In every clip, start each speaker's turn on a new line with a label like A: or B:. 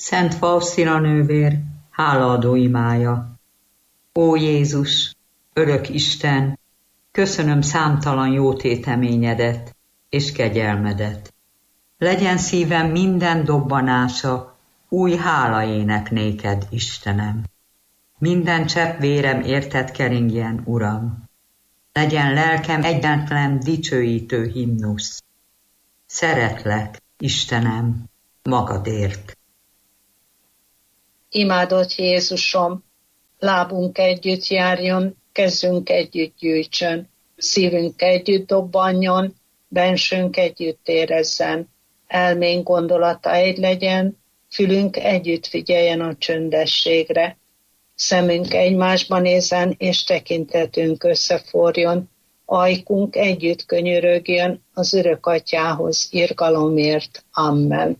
A: Szent Faustina nővér, hálaadó imája. Ó Jézus, örök Isten, köszönöm számtalan jótéteményedet és kegyelmedet. Legyen szívem minden dobbanása új hálaének néked, Istenem. Minden csepp vérem érted keringjen, Uram. Legyen lelkem egyetlen dicsőítő himnusz. Szeretlek, Istenem, magadért.
B: Imádott Jézusom, lábunk együtt járjon, kezünk együtt gyűjtsön, szívünk együtt dobbanjon, bensőnk együtt érezzen, elménk gondolata egy legyen, fülünk együtt figyeljen a csöndességre, szemünk egymásba nézzen, és tekintetünk összeforjon, ajkunk együtt könyörögjön az Örök Atyához irgalomért. Amen.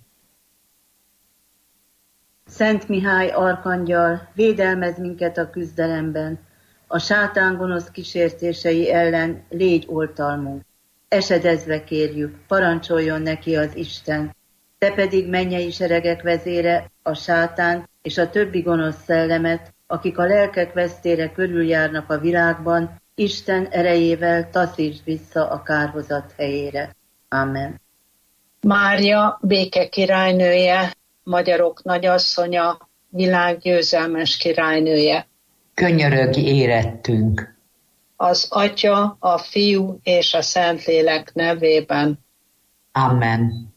C: Szent Mihály arkangyal, védelmezz minket a küzdelemben, a sátán gonosz kísértései ellen légy oltalmunk. Esedezve kérjük, parancsoljon neki az Isten, te pedig mennyei seregek vezére, a sátán és a többi gonosz szellemet, akik a lelkek vesztére körüljárnak a világban, Isten erejével taszítsd vissza a kárhozat helyére. Amen.
B: Mária, béke királynője, magyarok nagyasszonya, világ győzelmes királynője.
A: Könyörögj érettünk.
B: Az Atya, a Fiú és a Szentlélek nevében.
A: Amen.